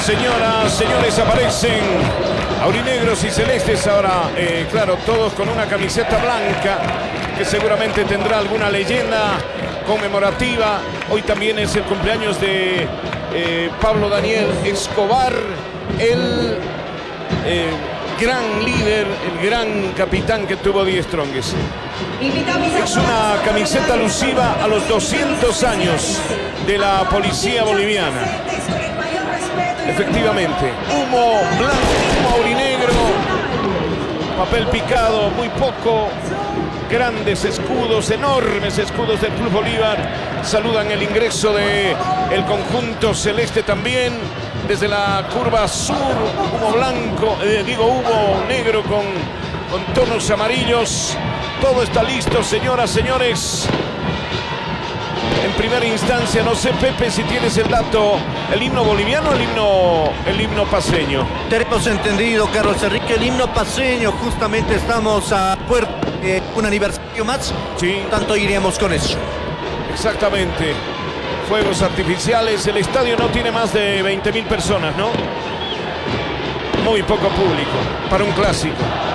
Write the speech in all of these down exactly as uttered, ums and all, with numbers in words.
Señoras, señores, aparecen aurinegros y celestes ahora, eh, claro, todos con una camiseta blanca que seguramente tendrá alguna leyenda conmemorativa. Hoy también es el cumpleaños de eh, Pablo Daniel Escobar, el eh, gran líder, el gran capitán que tuvo Die Strongest. Es una camiseta alusiva a los doscientos años de la policía boliviana. Efectivamente, humo blanco, humo aurinegro, papel picado, muy poco, grandes escudos, enormes escudos del Club Bolívar. Saludan el ingreso de el conjunto celeste también. Desde la curva sur, humo blanco, eh, digo humo negro con, con tonos amarillos. Todo está listo, señoras, señores. En primera instancia, no sé, Pepe, si tienes el dato, el himno boliviano o el himno, el himno paceño. Tenemos entendido, Carlos Enrique, el himno paceño. Justamente estamos a puerta de un aniversario más. Sí. Tanto iríamos con eso. Exactamente. Fuegos artificiales. El estadio no tiene más de veinte mil personas, ¿no? Muy poco público para un clásico.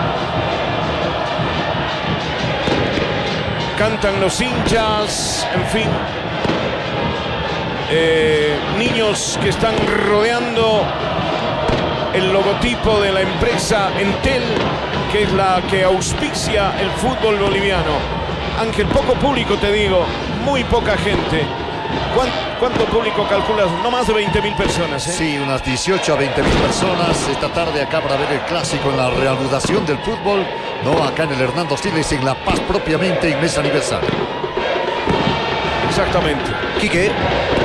Cantan los hinchas, en fin. Eh, niños que están rodeando el logotipo de la empresa Entel, que es la que auspicia el fútbol boliviano. Ángel, poco público, te digo, muy poca gente. ¿Cuánto, cuánto público calculas? No más de veinte mil personas, ¿eh? Sí, unas dieciocho a veinte mil personas esta tarde acá para ver el clásico en la reanudación del fútbol. No, acá en el Hernando Siles, en La Paz propiamente, en mes aniversario. Exactamente. Quique.